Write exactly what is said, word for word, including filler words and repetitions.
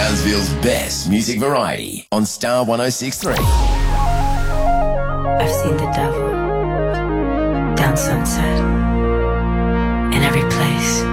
Townsville's best music variety on Star one oh six point three. I've seen the devil down Sunset in every place.